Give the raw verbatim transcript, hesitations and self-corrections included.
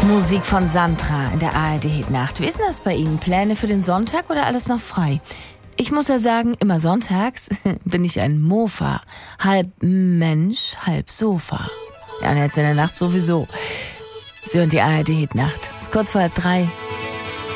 Musik von Sandra in der A R D-Hitnacht. Wie ist denn das bei Ihnen? Pläne für den Sonntag oder alles noch frei? Ich muss ja sagen, immer sonntags bin ich ein Mofa. Halb Mensch, halb Sofa. Ja, und jetzt in der Nacht sowieso. Sie und die A R D-Hitnacht. Ist kurz vor halb drei.